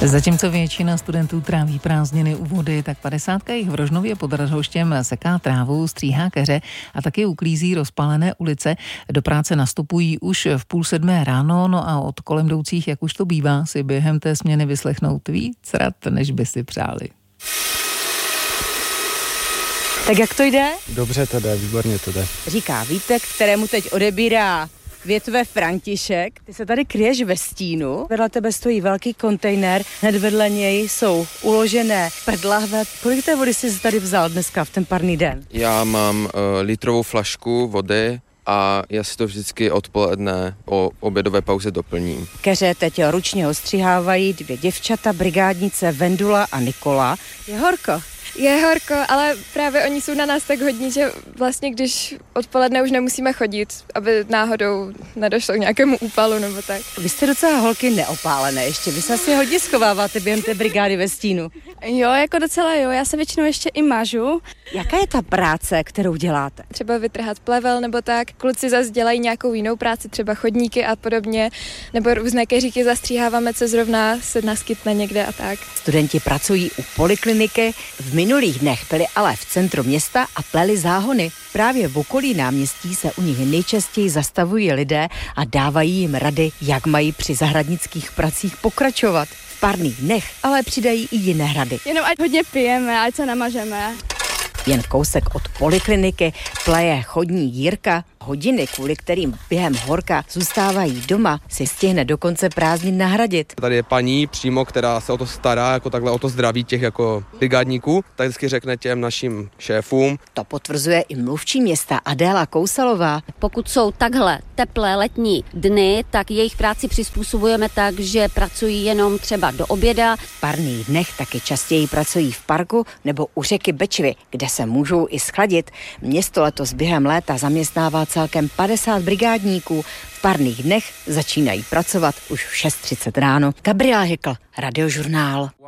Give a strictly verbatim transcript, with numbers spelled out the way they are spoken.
Zatímco většina studentů tráví prázdniny u vody, tak padesátka jich v Rožnově pod Radhoštěm seká trávu, stříhá keře a taky uklízí rozpálené ulice. Do práce nastupují už v půl sedmé ráno, no a od kolem jdoucích, jak už to bývá, si během té směny vyslechnout víc rad, než by si přáli. Tak jak to jde? Dobře to jde, výborně to jde. Říká Vítek, kterému teď odebírá větve František. Ty se tady kryješ ve stínu. Vedle tebe stojí velký kontejner, hned vedle něj jsou uložené prdlahve. Kolik té vody jsi tady vzal dneska v ten parný den? Já mám uh, litrovou flašku vody a já si to vždycky odpoledne o obědové pauze doplním. Keře teď ručně ostřihávají dvě děvčata, brigádnice Vendula a Nikola. Je horko. Je horko, ale právě oni jsou na nás tak hodní, že vlastně když odpoledne už nemusíme chodit, aby náhodou nedošlo k nějakému úpalu nebo tak. Vy jste docela holky neopálené ještě, vy se asi hodně schováváte během té brigády ve stínu. Jo, jako docela jo, já se většinou ještě i mažu. Jaká je ta práce, kterou děláte? Třeba vytrhat plevel nebo tak. Kluci zase dělají nějakou jinou práci, třeba chodníky a podobně, nebo různé keříky zastříháváme, co zrovna se naskytne někde a tak. Studenti pracují u polikliniky, v minulých dnech byli ale v centru města a pleli záhony. Právě v okolí náměstí se u nich nejčastěji zastavují lidé a dávají jim rady, jak mají při zahradnických pracích pokračovat. V párných dnech ale přidají i jiné rady. Jenom ať hodně pijeme, ať se namažeme. Jen kousek od polikliniky pleje chodník Jirka. Hodiny, kvůli kterým během horka zůstávají doma, si stihne do konce prázdnin nahradit. Tady je paní přímo, která se o to stará, jako takhle o to zdraví těch jako brigádníků, tak vždycky řekne těm našim šéfům. To potvrzuje i mluvčí města Adéla Kousalová. Pokud jsou takhle teplé letní dny, tak jejich práci přizpůsobujeme tak, že pracují jenom třeba do oběda. V parných dnech taky častěji pracují v parku nebo u řeky Bečvy, kde se můžou i schladit. Město letos během léta zaměstnává celkem padesát brigádníků. V parných dnech začínají pracovat už v šest třicet ráno. Gabriela Hykl, Radiožurnál.